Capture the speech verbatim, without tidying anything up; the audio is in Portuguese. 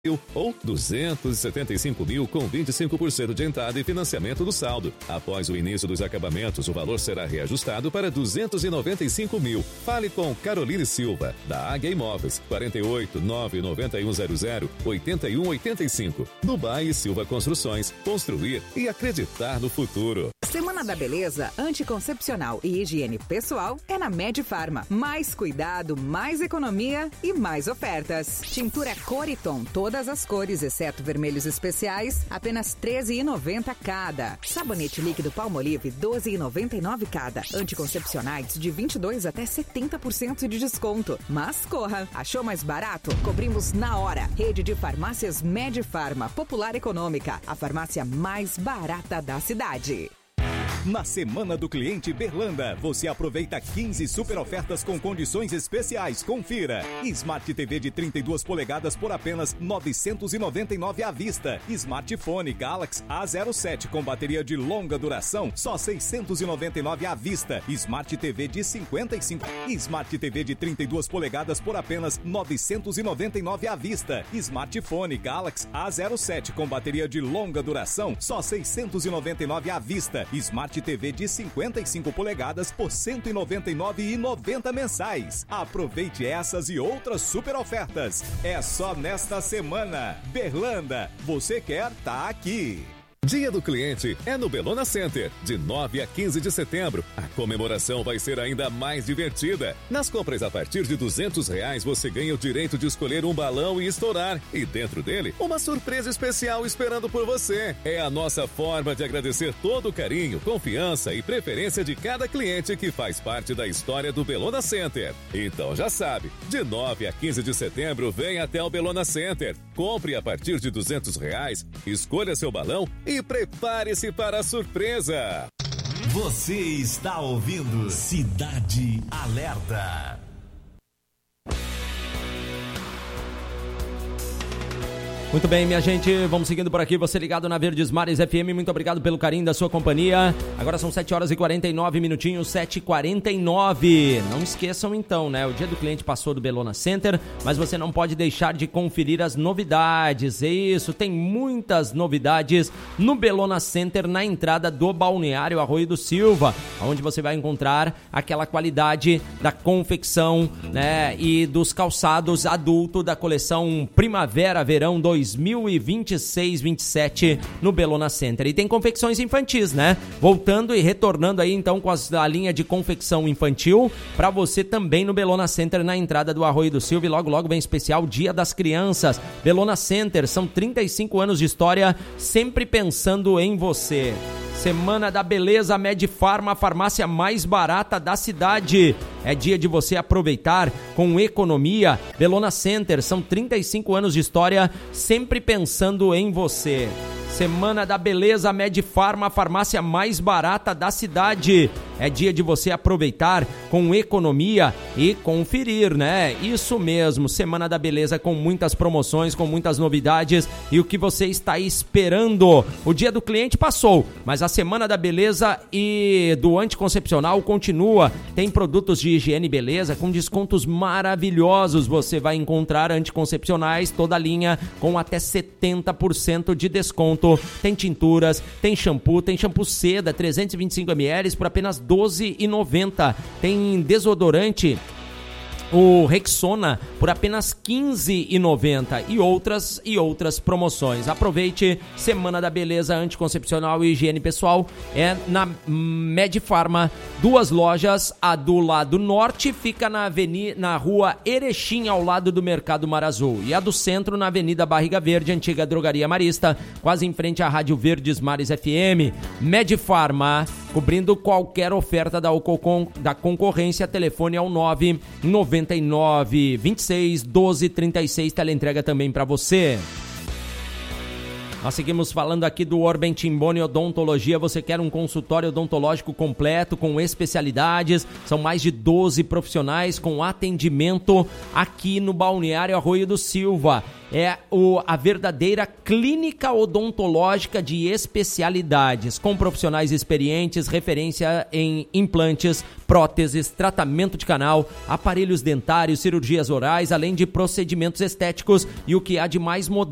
ou duzentos e setenta e cinco mil com vinte e cinco por cento de entrada e financiamento do saldo. Após o início dos acabamentos, o valor será reajustado para duzentos e noventa e cinco mil. Fale com Caroline Silva, da Águia Imóveis, quarenta e oito, nove nove um zero zero, oito um oito cinco. Dubai Silva Construções, construir e acreditar no futuro. Semana da Beleza Anticoncepcional e Higiene Pessoal é na Medifarma. Mais cuidado, mais economia e mais ofertas. Tintura Coriton, todas as cores, exceto vermelhos especiais, apenas treze reais e noventa centavos cada. Sabonete líquido Palmolive, doze reais e noventa e nove centavos cada. Anticoncepcionais de vinte e dois até setenta por cento de desconto. Mas corra, achou mais barato? Cobrimos na hora. Rede de farmácias Medifarma, popular econômica, a farmácia mais barata da cidade. Na Semana do Cliente Berlanda, você aproveita quinze super ofertas com condições especiais. Confira. Smart T V de trinta e duas polegadas por apenas novecentos e noventa e nove reais à vista. Smartphone Galaxy A zero sete com bateria de longa duração, só seiscentos e noventa e nove reais à vista. Smart T V de cinquenta e cinco. Smart T V de trinta e duas polegadas por apenas novecentos e noventa e nove reais à vista. Smartphone Galaxy A zero sete com bateria de longa duração, só seiscentos e noventa e nove reais à vista. Smart T V de cinquenta e cinco polegadas por cento e noventa e nove reais e noventa centavos mensais. Aproveite essas e outras super ofertas. É só nesta semana. Berlanda, você quer tá aqui. Dia do Cliente é no Bellona Center, de nove a quinze de setembro. A comemoração vai ser ainda mais divertida. Nas compras a partir de duzentos reais, você ganha o direito de escolher um balão e estourar. E dentro dele, uma surpresa especial esperando por você. É a nossa forma de agradecer todo o carinho, confiança e preferência de cada cliente que faz parte da história do Bellona Center. Então já sabe, de nove a quinze de setembro, vem até o Bellona Center. Compre a partir de duzentos reais, escolha seu balão e prepare-se para a surpresa. Você está ouvindo Cidade Alerta. Muito bem, minha gente, vamos seguindo por aqui, você ligado na Verdes Mares F M, muito obrigado pelo carinho da sua companhia. Agora são sete horas e quarenta e nove minutinhos, sete e quarenta e nove. Não esqueçam então, né, o Dia do Cliente passou do Bellona Center, mas você não pode deixar de conferir as novidades. É isso, tem muitas novidades no Bellona Center, na entrada do Balneário Arroio do Silva, onde você vai encontrar aquela qualidade da confecção, né, e dos calçados adulto da coleção Primavera-Verão dois mil e vinte e seis vinte e sete no Bellona Center. E tem confecções infantis, né? Voltando e retornando aí então com as, a linha de confecção infantil para você também no Bellona Center, na entrada do Arroio do Silva. E logo logo vem especial Dia das Crianças. Bellona Center, são trinta e cinco anos de história, sempre pensando em você. Semana da Beleza Medifarma, a farmácia mais barata da cidade. É dia de você aproveitar com economia. Bellona Center, são trinta e cinco anos de história, sempre pensando em você. Semana da Beleza Medifarma, a farmácia mais barata da cidade. É dia de você aproveitar com economia e conferir, né? Isso mesmo, Semana da Beleza com muitas promoções, com muitas novidades e o que você está esperando. O Dia do Cliente passou, mas a Semana da Beleza e do Anticoncepcional continua. Tem produtos de higiene e beleza com descontos maravilhosos. Você vai encontrar anticoncepcionais, toda a linha com até setenta por cento de desconto. Tem tinturas, tem shampoo, tem shampoo seda, trezentos e vinte e cinco mililitros por apenas doze reais e noventa centavos. Tem desodorante, o Rexona, por apenas quinze reais e noventa centavos, e outras e outras promoções. Aproveite, Semana da Beleza Anticoncepcional e Higiene Pessoal é na Medifarma. Duas lojas, a do lado norte fica na, avenida, na rua Erechim, ao lado do Mercado Mar Azul, e a do centro na Avenida Barriga Verde, antiga Drogaria Marista, quase em frente à Rádio Verdes Mares F M. Medifarma, cobrindo qualquer oferta da, Ococon, da concorrência. Telefone é o nove nove nove, vinte e seis, doze, trinta e seis, teleentrega também para você. Nós seguimos falando aqui do Orben Timboni Odontologia. Você quer um consultório odontológico completo, com especialidades? São mais de doze profissionais com atendimento aqui no Balneário Arroio do Silva. É o, a verdadeira clínica odontológica de especialidades, com profissionais experientes, referência em implantes, próteses, tratamento de canal, aparelhos dentários, cirurgias orais, além de procedimentos estéticos e o que há de mais moderno